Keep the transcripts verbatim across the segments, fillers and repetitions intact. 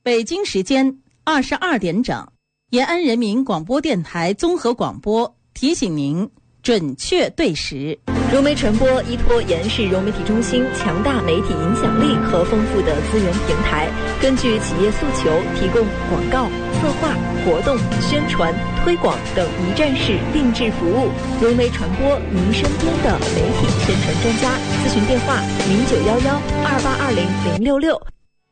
北京时间二十二点整，延安人民广播电台综合广播提醒您准确对时。 融媒传播依托延安市融媒体中心强大媒体影响力和丰富的资源平台，根据企业诉求，提供广告、策划、活动、宣传、推广等一站式定制服务。融媒传播，您身边的媒体宣传专家。咨询电话：零九幺幺二八二零零六六。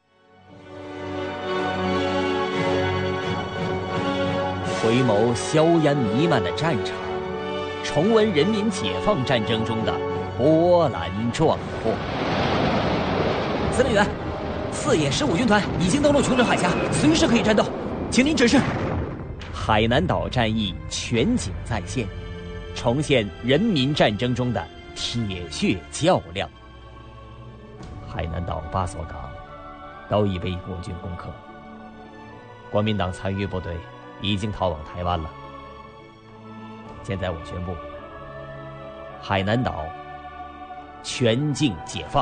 回眸硝烟弥漫的战场，重温人民解放战争中的波澜壮阔。司令员，四野十五军团已经登陆琼州海峡，随时可以战斗，请您指示。海南岛战役全景再现，重现人民战争中的铁血较量。海南岛八所港都已被国军攻克，国民党残余部队已经逃往台湾了。现在我宣布，海南岛全境解放，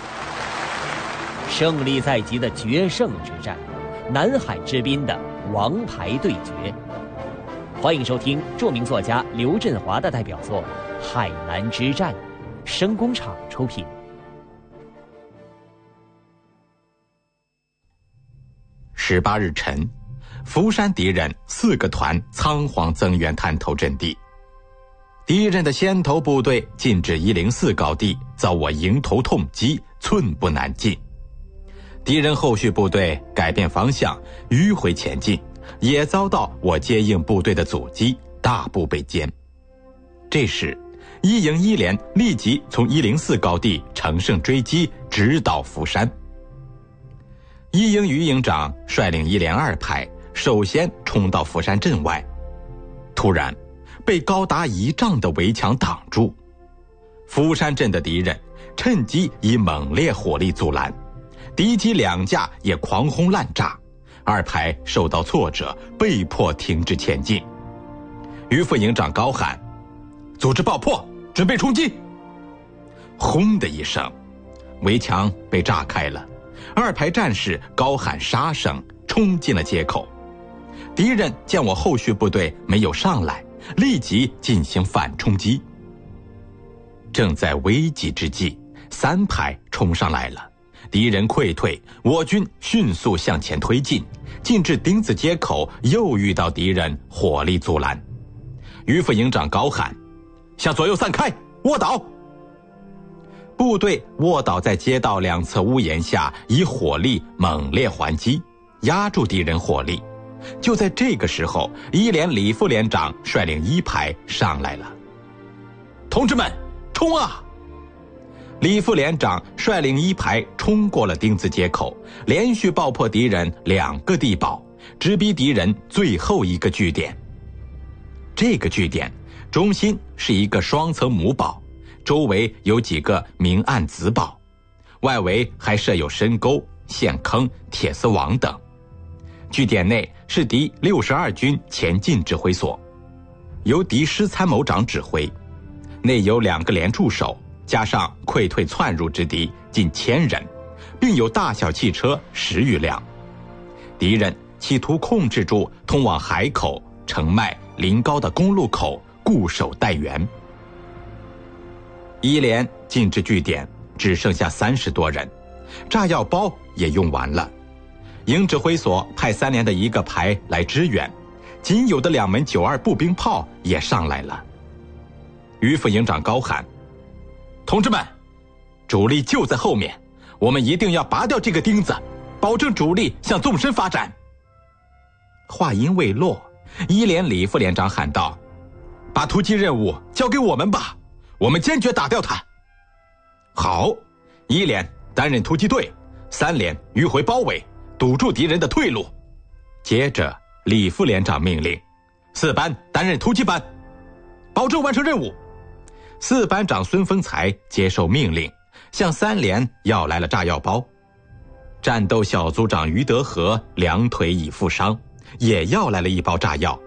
胜利在即的决胜之战，南海之滨的王牌对决。欢迎收听著名作家刘振华的代表作《海南之战》，声工厂出品。 十八日晨，福山敌人四个团仓皇增援滩头阵地，敌人的先头部队进至一零四高地，遭我迎头痛击，寸步难进。敌人后续部队改变方向，迂回前进，也遭到我接应部队的阻击，大部被歼。这时，一营一连立即从一零四高地乘胜追击，直捣福山。一营余营长率领一连二排首先冲到福山镇外，突然被高达一丈的围墙挡住。福山镇的敌人趁机以猛烈火力阻拦，敌机两架也狂轰滥炸，二排受到挫折，被迫停止前进。余副营长高喊：“组织爆破，准备冲击！”轰的一声，围墙被炸开了，二排战士高喊杀声，冲进了街口。敌人见我后续部队没有上来，立即进行反冲击。正在危急之际，三排冲上来了，敌人溃退，我军迅速向前推进，进至丁字街口，又遇到敌人火力阻拦。余副营长高喊：“向左右散开，卧倒！”部队卧倒在街道两侧屋檐下，以火力猛烈还击，压住敌人火力。就在这个时候，一连李副连长率领一排上来了。同志们，冲啊！李副连长率领一排冲过了丁字街口，连续爆破敌人两个地堡，直逼敌人最后一个据点。这个据点中心是一个双层母堡，周围有几个明暗子堡，外围还设有深沟、陷坑、铁丝网等。据点内是敌六十二军前进指挥所，由敌师参谋长指挥，内有两个连驻守，加上溃退窜入之敌近千人，并有大小汽车十余辆。敌人企图控制住通往海口、澄迈、临高的公路口，固守待援。一连进至据点只剩下三十多人，炸药包也用完了。营指挥所派三连的一个排来支援，仅有的两门九二步兵炮也上来了。余副营长高喊：“同志们，主力就在后面，我们一定要拔掉这个钉子，保证主力向纵深发展。”话音未落，一连李副连长喊道：“把突击任务交给我们吧，我们坚决打掉他。”好，一连担任突击队，三连迂回包围，堵住敌人的退路。接着李副连长命令四班担任突击班，保证完成任务。四班长孙丰才接受命令，向三连要来了炸药包。战斗小组长于德和两腿已负伤，也要来了一包炸药。